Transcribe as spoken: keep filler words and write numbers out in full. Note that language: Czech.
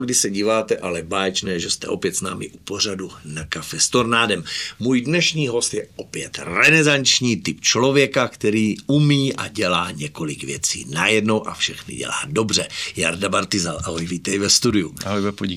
Když se díváte, ale báječné, že jste opět s námi u pořadu Na kafe s Tornádem. Můj dnešní host je opět renesanční typ člověka, který umí a dělá několik věcí najednou a všechny dělá dobře. Jarda Bartyzal, ahoj, vítej ve studiu. Ahoj, Pepo,